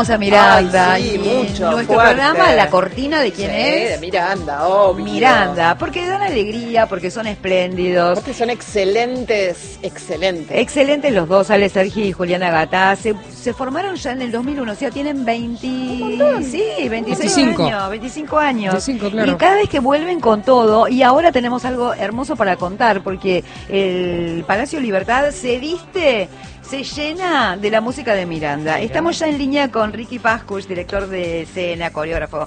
A Miranda. Ay, sí, mucho, nuestro fuerte. programa, la cortina de quién es. De Miranda, obvio. Miranda, porque dan alegría, porque son espléndidos. Porque son excelentes. Excelentes los dos, Ale Sergi y Juliana Gatá. Se formaron ya en el 2001, o sea, tienen 20... Sí, 25 años. 25 años. 25, claro. Y cada vez que vuelven con todo, y ahora tenemos algo hermoso para contar, porque el Palacio Libertad se llena de la música de Miranda. Estamos ya en línea con Ricky Pascuch, director de escena, coreógrafo,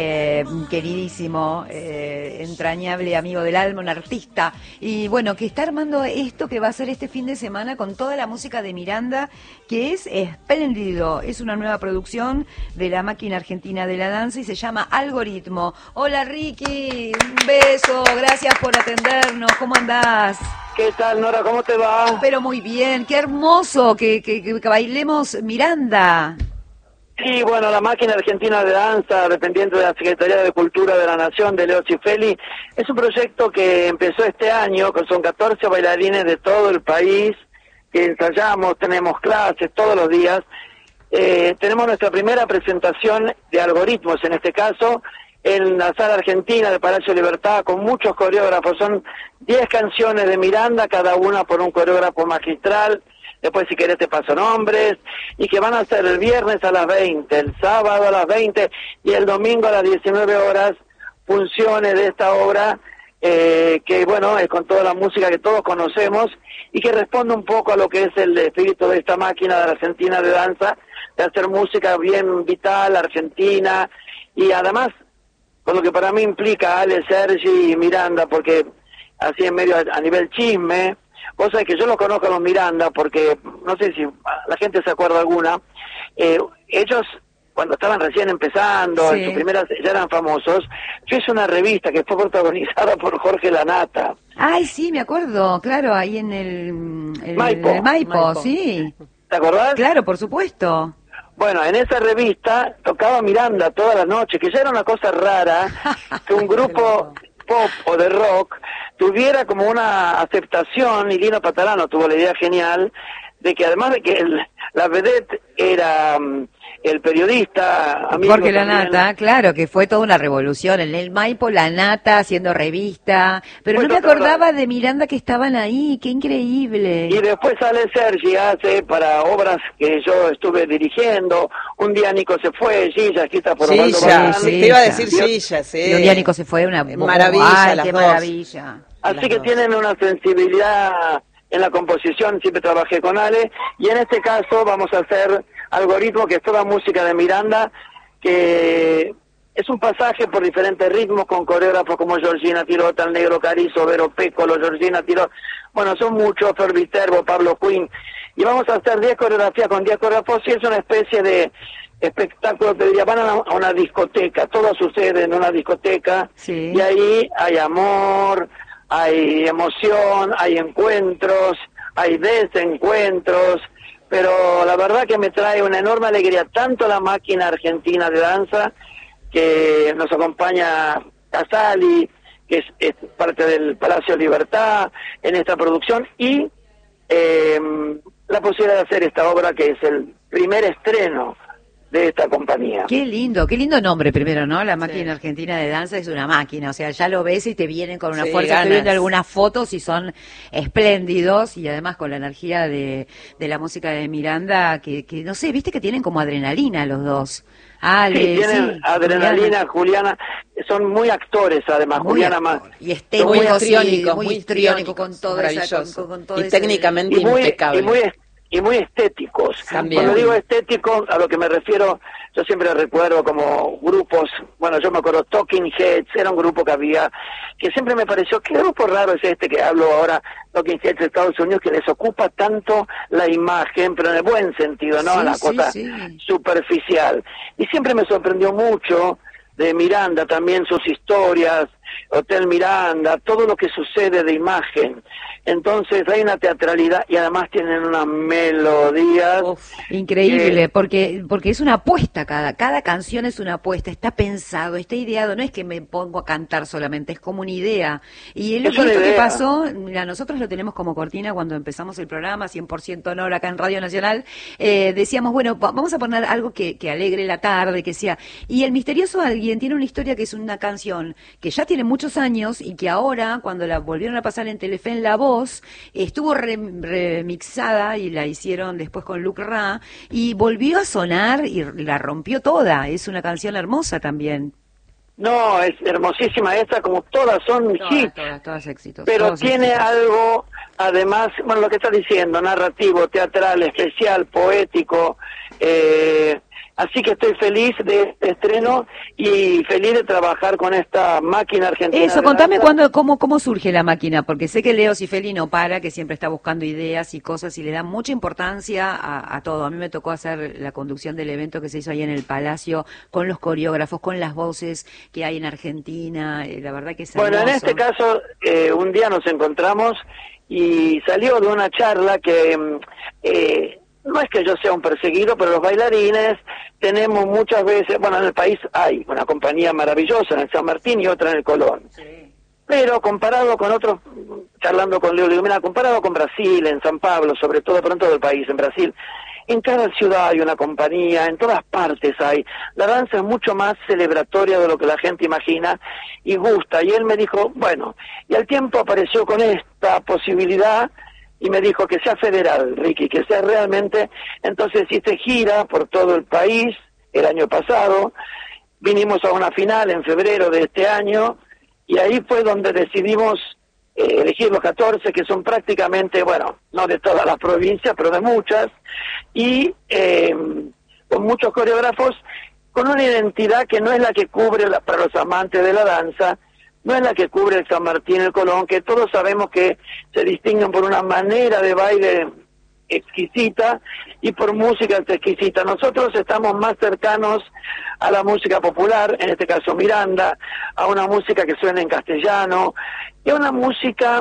queridísimo, entrañable amigo del alma, un artista. Y bueno, que está armando esto que va a ser este fin de semana con toda la música de Miranda, que es espléndido. Es una nueva producción de la máquina argentina de la danza y se llama Algoritmo. Hola Ricky, un beso, gracias por atendernos. ¿Cómo andás? ¿Qué tal, Nora? ¿Cómo te va? Pero muy bien, qué hermoso que bailemos Miranda. Sí, bueno, la máquina argentina de danza, dependiente de la Secretaría de Cultura de la Nación, de Leo Cifeli, es un proyecto que empezó este año, son 14 bailarines de todo el país, que ensayamos, tenemos clases todos los días. Tenemos nuestra primera presentación de algoritmos, en este caso, en la sala argentina de Palacio Libertad, con muchos coreógrafos. Son 10 canciones de Miranda, cada una por un coreógrafo magistral. Después, si querés, te paso nombres. Y que van a ser el viernes a las 20, el sábado a las 20 y el domingo a las 19 horas, funciones de esta obra, que bueno, es con toda la música que todos conocemos y que responde un poco a lo que es el espíritu de esta máquina de la Argentina de danza, de hacer música bien vital, argentina, y además con lo que para mí implica Ale, Sergi y Miranda, porque así en medio a nivel chisme, vos sabés que yo los conozco a los Miranda, porque no sé si la gente se acuerda alguna, ellos cuando estaban recién empezando, sí, en sus primeras, ya eran famosos. Yo hice una revista que fue protagonizada por Jorge Lanata. Ay, sí, me acuerdo, claro, ahí en el Maipo, sí. ¿Te acordás? Claro, por supuesto. Bueno, en esa revista tocaba Miranda toda la noche, que ya era una cosa rara que un grupo pop o de rock tuviera como una aceptación, y Lino Patalano tuvo la idea genial, de que además de que la vedette era el periodista amigo Jorge también, Lanata, claro, que fue toda una revolución. En el Maipo, Lanata haciendo revista. Pero no me acordaba de Miranda que estaban ahí, qué increíble. Y después sale Sergi, hace para obras que yo estuve dirigiendo. Un día Nico se fue, Gilla, escrita por Osvaldo Bazán. Sí, te iba a decir Gilla, sí. Y un día Nico se fue, una maravilla, ay, qué maravilla. Así que tienen una sensibilidad en la composición, siempre trabajé con Ale, y en este caso vamos a hacer Algoritmo, que es toda música de Miranda, que es un pasaje por diferentes ritmos, con coreógrafos como Georgina Tirota, el Negro Carizo, Vero Pécolo, Georgina Tirota, bueno, son muchos, Fer Viterbo, Pablo Quinn, y vamos a hacer 10 coreografías con 10 coreógrafos, y es una especie de espectáculo, te diría, van a una discoteca, todo sucede en una discoteca, sí, y ahí hay amor, hay emoción, hay encuentros, hay desencuentros, pero la verdad que me trae una enorme alegría, tanto la máquina argentina de danza, que nos acompaña Casali, que es parte del Palacio Libertad en esta producción, y la posibilidad de hacer esta obra, que es el primer estreno de esta compañía. Qué lindo nombre primero, ¿no? La máquina argentina de danza es una máquina, o sea, ya lo ves y te vienen con una fuerza. Ganas. Estoy viendo algunas fotos y son espléndidos, y además con la energía de la música de Miranda, que no sé, viste que tienen como adrenalina los dos. Ale, sí, tienen adrenalina, Juliana, son muy actores además, muy Juliana más. y estéticos, muy histriónico con todo maravilloso. todo y técnicamente impecable. Y muy estéticos. También. Cuando digo estéticos, a lo que me refiero, yo siempre recuerdo como grupos, bueno, yo me acuerdo Talking Heads, era un grupo que había, que siempre me pareció, qué grupo raro es este que hablo ahora, Talking Heads de Estados Unidos, que les ocupa tanto la imagen, pero en el buen sentido, ¿no? Sí, La cosa superficial. Y siempre me sorprendió mucho de Miranda también, sus historias, Hotel Miranda, todo lo que sucede de imagen. Entonces hay una teatralidad y además tienen unas melodías. Increíble, porque es una apuesta, cada canción es una apuesta, está pensado, está ideado, no es que me pongo a cantar solamente, es como una idea. Y esto que pasó, mira, nosotros lo tenemos como cortina cuando empezamos el programa, 100% honor acá en Radio Nacional, decíamos, bueno, vamos a poner algo que alegre la tarde, que sea. Y El Misterioso Alguien tiene una historia que es una canción que ya tiene muchos años y que ahora, cuando la volvieron a pasar en Telefe en La Voz, estuvo remixada y la hicieron después con Luc Ra y volvió a sonar y la rompió toda. Es una canción hermosa también. No, es hermosísima esta, como todas son hits, todas éxitos. Pero tiene algo, además, bueno, lo que estás diciendo, narrativo, teatral, especial, poético. Así que estoy feliz de este estreno y feliz de trabajar con esta máquina argentina. Eso, contame cómo surge la máquina, porque sé que Leo Cifelli no para, que siempre está buscando ideas y cosas y le da mucha importancia a todo. A mí me tocó hacer la conducción del evento que se hizo ahí en el Palacio, con los coreógrafos, con las voces que hay en Argentina, la verdad que es hermoso. Bueno, en este caso, un día nos encontramos y salió de una charla que... no es que yo sea un perseguido, pero los bailarines tenemos muchas veces, bueno, en el país hay una compañía maravillosa en el San Martín y otra en el Colón. Sí. Pero comparado con otros, charlando con Leo, le digo, mira, comparado con Brasil, en San Pablo, sobre todo, pero en todo el país, en Brasil, en cada ciudad hay una compañía, en todas partes hay. La danza es mucho más celebratoria de lo que la gente imagina y gusta. Y él me dijo, bueno, y al tiempo apareció con esta posibilidad y me dijo que sea federal, Ricky, que sea realmente. Entonces hice gira por todo el país el año pasado, vinimos a una final en febrero de este año y ahí fue donde decidimos elegir los 14, que son prácticamente, bueno, no de todas las provincias, pero de muchas, y con muchos coreógrafos, con una identidad que no es la que cubre para los amantes de la danza, no es la que cubre el San Martín, el Colón, que todos sabemos que se distinguen por una manera de baile exquisita y por música exquisita. Nosotros estamos más cercanos a la música popular, en este caso Miranda, a una música que suena en castellano, y a una música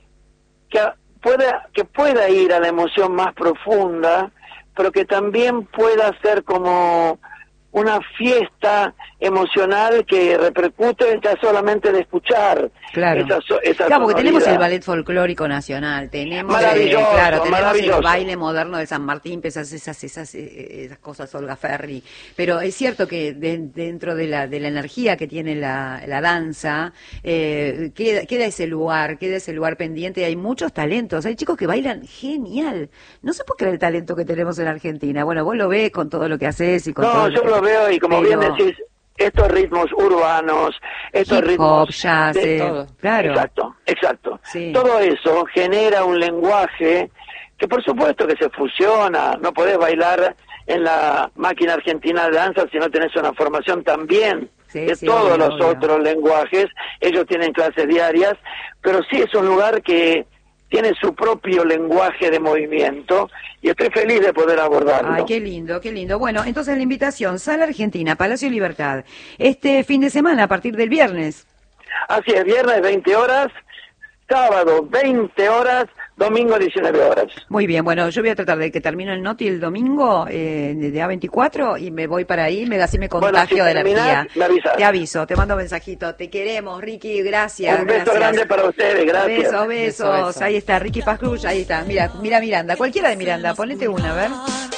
que pueda ir a la emoción más profunda, pero que también pueda ser como una fiesta emocional que repercute ya solamente de escuchar. Claro, claro, porque tenemos el ballet folclórico nacional, tenemos, tenemos el baile moderno de San Martín, esas cosas, Olga Ferri, pero es cierto que dentro de la energía que tiene la danza, queda ese lugar pendiente, y hay muchos talentos, hay chicos que bailan genial, no se puede creer el talento que tenemos en Argentina. Bueno, vos lo ves con todo lo que haces y con todo yo lo veo, y como bien decís, estos ritmos urbanos, estos ritmos jazz, todo. Claro. Exacto. Sí. Todo eso genera un lenguaje que por supuesto que se fusiona. No podés bailar en la máquina argentina de danza si no tenés una formación también de todos los otros lenguajes. Ellos tienen clases diarias, pero sí es un lugar que tiene su propio lenguaje de movimiento y estoy feliz de poder abordarlo. Ay, qué lindo, qué lindo. Bueno, entonces la invitación, Sala Argentina, Palacio Libertad, este fin de semana a partir del viernes. Así es, viernes 20 horas, sábado 20 horas, domingo 19 horas. Muy bien, bueno, yo voy a tratar de que termine el Noti el domingo de A24 y me voy para ahí, así me contagio de la energía. Te aviso, te mando un mensajito. Te queremos, Ricky, gracias. Un beso grande para ustedes, gracias. Besos. Ahí está, Ricky Pascruch, ahí está. Mira Miranda, cualquiera de Miranda, ponete una, a ver.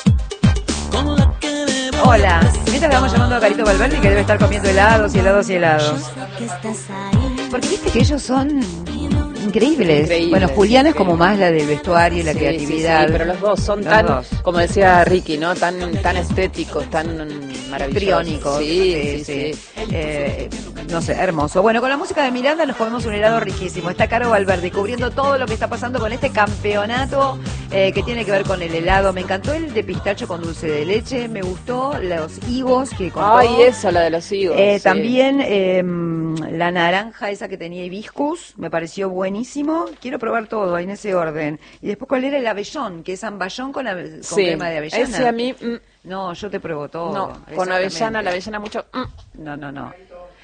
Hola, mientras le vamos llamando a Carito Valverde, que debe estar comiendo helados. Porque viste que ellos son increíbles. Bueno, Julián es como más la del vestuario y la creatividad. Sí, pero los dos son como decía Ricky, ¿no? Tan estéticos, tan maravillosos. Triónicos. Sí. No sé, hermoso. Bueno, con la música de Miranda nos comemos un helado riquísimo. Está Caro Valverde cubriendo todo lo que está pasando con este campeonato que tiene que ver con el helado. Me encantó el de pistacho con dulce de leche, me gustó los higos que contó. Ay, eso, la de los higos. También la naranja esa que tenía hibiscus, me pareció buenísimo. Quiero probar todo en ese orden. Y después, ¿cuál era el abellón? Que es amballón con crema de avellana. Ese a mí... No, yo te pruebo todo. No, con avellana, la avellana mucho... No.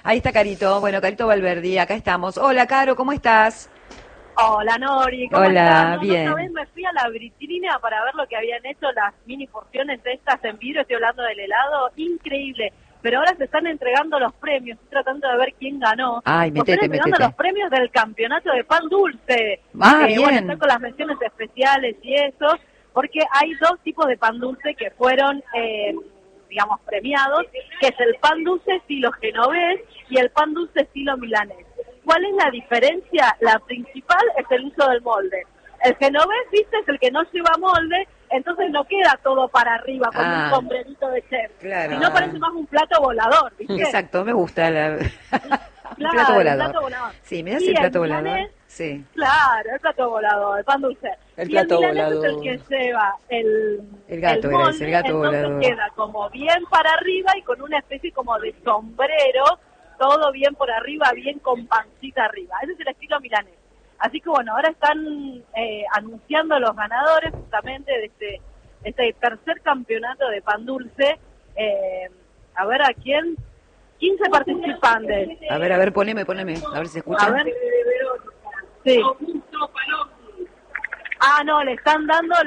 Ahí está Carito. Bueno, Carito Valverdi, acá estamos. Hola, Caro, ¿cómo estás? Hola, Nori, ¿cómo Hola, estás? No, bien. otra vez me fui a la vitrina para ver lo que habían hecho las mini porciones estas en vidrio, estoy hablando del helado, increíble. Pero ahora se están entregando los premios, estoy tratando de ver quién ganó. Ay, Están entregando los premios del campeonato de pan dulce. Bien. Bueno, están con las menciones especiales y eso, porque hay dos tipos de pan dulce que fueron, digamos, premiados, que es el pan dulce estilo genovés y el pan dulce estilo milanés. ¿Cuál es la diferencia? La principal es el uso del molde. El genovés, viste, es el que no lleva molde, entonces no queda todo para arriba con un sombrerito de chef. Claro. Sino parece más un plato volador, ¿viste? Exacto, me gusta Claro, plato volador. el plato volador. Sí, me das el plato volador. Milanés, sí. Claro, el plato volador, el pan dulce. El y plato el milanés volador. es el que lleva el gato, molde, eres, el gato entonces volador. queda como bien para arriba y con una especie como de sombrero, todo bien por arriba, bien con pancita arriba. Ese es el estilo milanés. Así que bueno, ahora están anunciando los ganadores justamente de este tercer campeonato de pan dulce. A ver a quién, 15 participantes. A ver, poneme, a ver si se escucha. A ver. Sí. No, le están dando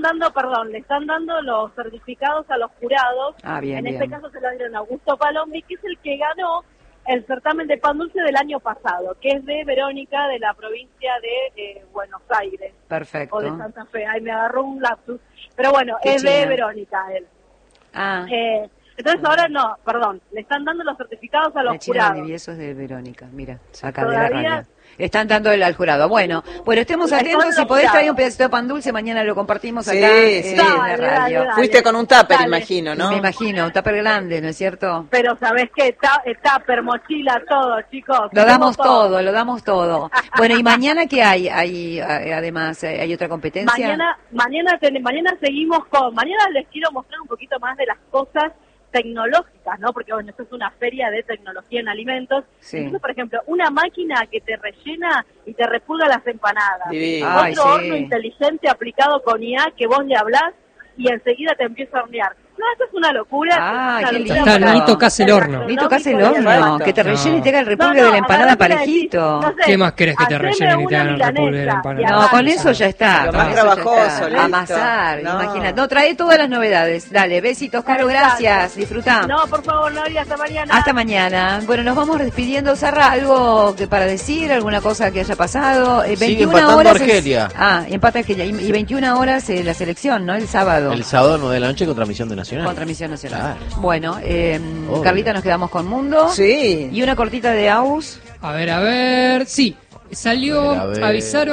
los certificados a los jurados. Bien, en bien. este caso se lo dieron a Augusto Palombi, que es el que ganó el certamen de pan dulce del año pasado, que es de Verónica, de la provincia de Buenos Aires. Perfecto. O de Santa Fe. Ahí me agarró un lapsus. Pero bueno, Qué es de china. Verónica él. Entonces ahora le están dando los certificados a La los China jurados. Vivieso es de Verónica, mira, acá de la Todavía- radio. Le están dando al jurado. Bueno, estemos Le atentos. están Si dando podés jurado. traer un pedacito de pan dulce, mañana lo compartimos Sí, acá sí. en la Dale, radio. dale. Fuiste con un tupper, Dale. imagino, ¿no? Me imagino, un tupper grande, ¿no es cierto? Pero ¿sabés qué? Tupper, mochila, todo, chicos. Lo damos Tenemos todo, lo damos todo. Bueno, ¿y mañana qué hay? Además, ¿hay otra competencia? Mañana seguimos mañana les quiero mostrar un poquito más de las cosas tecnológicas, ¿no? Porque bueno, esto es una feria de tecnología en alimentos. Sí. Entonces, por ejemplo, una máquina que te rellena y te repulga las empanadas. Divino. Ay, Otro sí. horno inteligente aplicado con IA que vos le hablás y enseguida te empieza a hornear. No, eso es una locura. Ah, es una qué locura lindo. para- Ni tocas el horno. Ni tocas el Tecnológico y horno, Exacto. que te rellene y te haga el repulgue No, de la empanada agarrate la parejito. no sé, ¿Qué más querés que te haceme rellenen y te una hagan el repulgue de la milanesa empanada? y No, arranca. con eso ya está. Lo con más eso ya trabajoso, está. listo. Amasar, No. imagínate. No, trae todas las novedades. Dale, besitos, Caro, gracias. Disfrutá. No, por favor, Nori, hasta mañana. Hasta mañana. Bueno, nos vamos despidiendo. Sarra, ¿algo para decir? ¿Alguna cosa que haya pasado? Sigue empatando horas. Argelia. Empata Argelia. Y 21 horas la selección, ¿no? El sábado. El sábado 9 de la noche con transmisión de Nacional. Contra Misión Nacional. Claro. Bueno, Obvio. Carlita, nos quedamos con Mundo. Sí. Y una cortita de Aus. A ver, sí. Salió, A ver.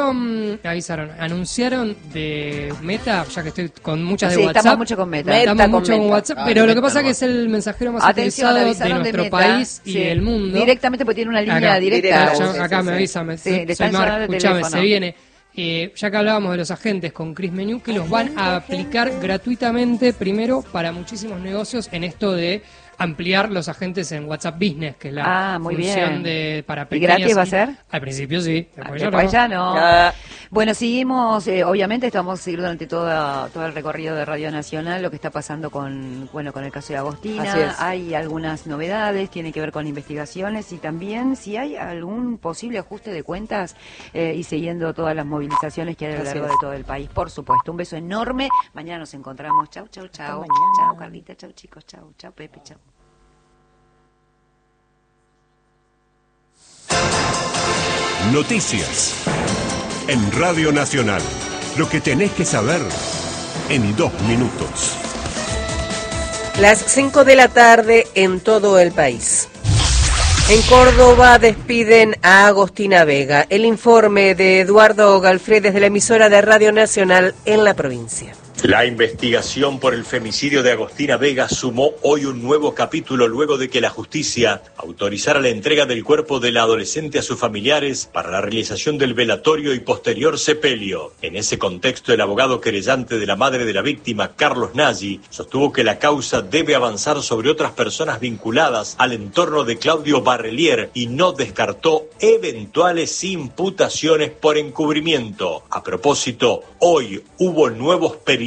anunciaron de Meta, ya que estoy con muchas de Sí, WhatsApp. estamos mucho con Meta. Meta. Estamos con mucho con Meta. WhatsApp, Ah, pero de lo que Meta pasa es que nomás. es el mensajero más Atención, utilizado de avisaron nuestro Meta. país y Sí. del mundo. Directamente porque tiene una línea Acá, directa. directa, Ya- sí, acá sí, me sí. avisa, Sí, le soy están Mar, sonando el escuchame, teléfono. se viene. Ya que hablábamos de los agentes con Chris Menú, que los van a aplicar gratuitamente primero para muchísimos negocios en esto de ampliar los agentes en WhatsApp Business, que es la Muy función bien. para ¿Y pequeñas. gratis va a ser? Al principio sí, después ya Después no. ya no. Ya. Bueno, seguimos, obviamente estamos a seguir durante todo el recorrido de Radio Nacional, lo que está pasando con el caso de Agostina. Así es. Hay algunas novedades, tiene que ver con investigaciones y también si hay algún posible ajuste de cuentas y siguiendo todas las movilizaciones que hay a lo Así largo es. de todo el país, por supuesto. Un beso enorme. Mañana nos encontramos. Chau, chau, chau. mañana. Chau, Carlita. Chau, chicos. Chau, chau, Pepe. Chau. Noticias. En Radio Nacional. Lo que tenés que saber en 2 minutos. Las 5 de la tarde en todo el país. En Córdoba despiden a Agostina Vega. El informe de Eduardo Galfré desde la emisora de Radio Nacional en la provincia. La investigación por el femicidio de Agostina Vega sumó hoy un nuevo capítulo luego de que la justicia autorizara la entrega del cuerpo de la adolescente a sus familiares para la realización del velatorio y posterior sepelio. En ese contexto, el abogado querellante de la madre de la víctima, Carlos Nagy, sostuvo que la causa debe avanzar sobre otras personas vinculadas al entorno de Claudio Barrelier y no descartó eventuales imputaciones por encubrimiento. A propósito, hoy hubo nuevos peritajes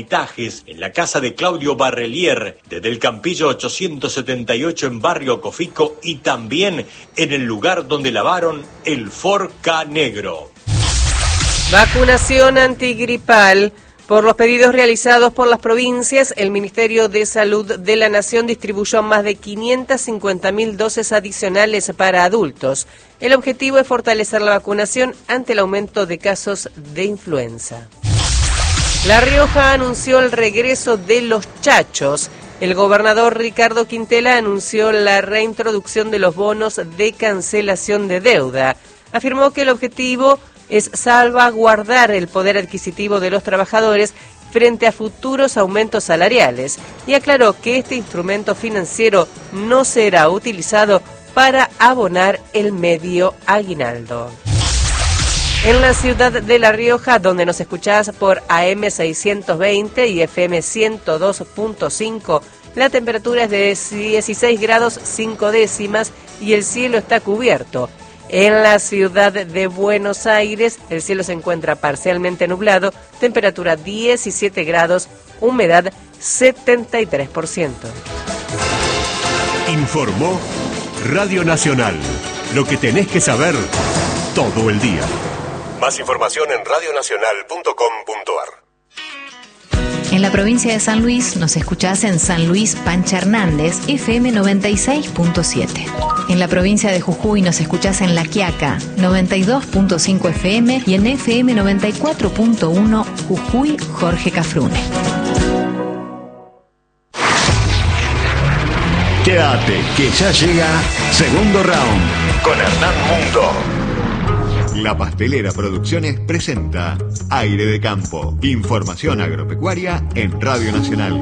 Peritajes, en la casa de Claudio Barrelier, desde el Campillo 878 en Barrio Cofico y también en el lugar donde lavaron el Forca Negro. Vacunación antigripal. Por los pedidos realizados por las provincias, el Ministerio de Salud de la Nación distribuyó más de 550.000 dosis adicionales para adultos. El objetivo es fortalecer la vacunación ante el aumento de casos de influenza. La Rioja anunció el regreso de los chachos. El gobernador Ricardo Quintela anunció la reintroducción de los bonos de cancelación de deuda. Afirmó que el objetivo es salvaguardar el poder adquisitivo de los trabajadores frente a futuros aumentos salariales y aclaró que este instrumento financiero no será utilizado para abonar el medio aguinaldo. En la ciudad de La Rioja, donde nos escuchás por AM 620 y FM 102.5, la temperatura es de 16 grados 5 décimas y el cielo está cubierto. En la ciudad de Buenos Aires, el cielo se encuentra parcialmente nublado, temperatura 17 grados, humedad 73%. Informó Radio Nacional. Lo que tenés que saber todo el día. Más información en radionacional.com.ar. En la provincia de San Luis nos escuchás en San Luis Pancha Hernández, FM 96.7. En la provincia de Jujuy nos escuchás en La Quiaca, 92.5 FM y en FM 94.1 Jujuy Jorge Cafrune. Quédate, que ya llega Segundo Round con Hernán Mundo. La Pastelera Producciones presenta Aire de Campo. Información agropecuaria en Radio Nacional.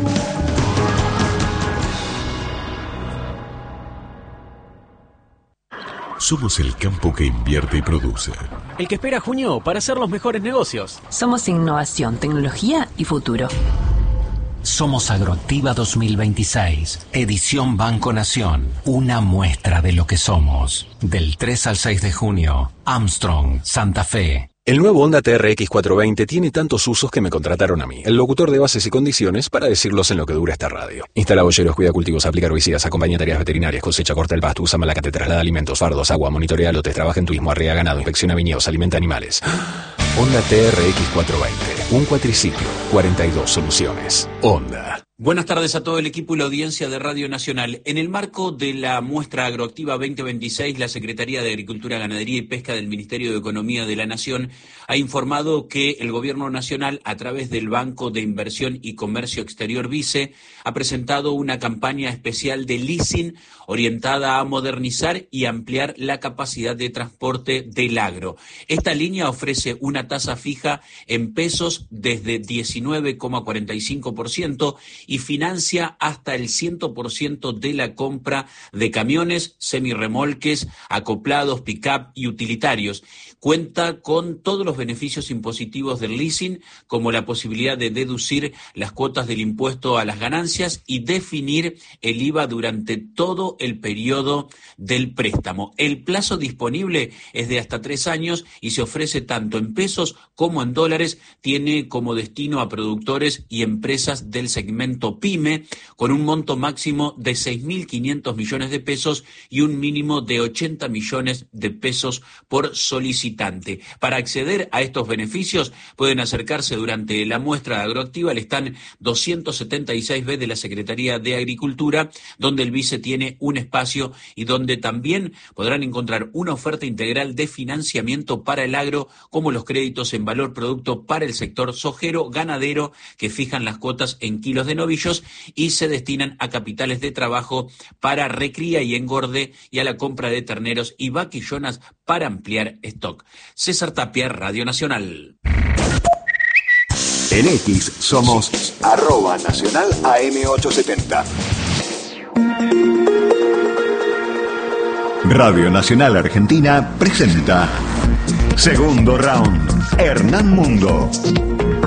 Somos el campo que invierte y produce. El que espera junio para hacer los mejores negocios. Somos innovación, tecnología y futuro. Somos Agroactiva 2026, edición Banco Nación, una muestra de lo que somos. Del 3 al 6 de junio, Armstrong, Santa Fe. El nuevo Honda TRX 420 tiene tantos usos que me contrataron a mí, el locutor de bases y condiciones, para decirlos en lo que dura esta radio. Instala bolleros, cuida cultivos, aplica herbicidas, acompaña tareas veterinarias, cosecha, corta el pasto, usa malacate, traslada alimentos, fardos, agua, monitorea lotes, trabaja en turismo, arrea ganado, inspecciona viñedos, alimenta animales. Honda TRX 420, un cuatriciclo, 42 soluciones. Honda. Buenas tardes a todo el equipo y la audiencia de Radio Nacional. En el marco de la muestra agroactiva 2026, la Secretaría de Agricultura, Ganadería y Pesca del Ministerio de Economía de la Nación ha informado que el Gobierno Nacional, a través del Banco de Inversión y Comercio Exterior BICE, ha presentado una campaña especial de leasing orientada a modernizar y ampliar la capacidad de transporte del agro. Esta línea ofrece una tasa fija en pesos desde 19,45% y financia hasta el 100% de la compra de camiones, semirremolques, acoplados, pick-up y utilitarios. Cuenta con todos los beneficios impositivos del leasing, como la posibilidad de deducir las cuotas del impuesto a las ganancias y definir el IVA durante todo el periodo del préstamo. El plazo disponible es de hasta 3 años y se ofrece tanto en pesos como en dólares. Tiene como destino a productores y empresas del segmento PYME, con un monto máximo de 6.500 millones de pesos y un mínimo de 80 millones de pesos por solicitante. Para acceder a estos beneficios pueden acercarse durante la muestra agroactiva al stand 276B de la Secretaría de Agricultura, donde el BICE tiene un espacio y donde también podrán encontrar una oferta integral de financiamiento para el agro, como los créditos en valor producto para el sector sojero, ganadero, que fijan las cuotas en kilos de novillos y se destinan a capitales de trabajo para recría y engorde y a la compra de terneros y vaquillonas para ampliar stock. César Tapia, Radio Nacional. En X somos @Nacional AM870. Radio Nacional Argentina presenta Segundo Round, Hernán Mundo.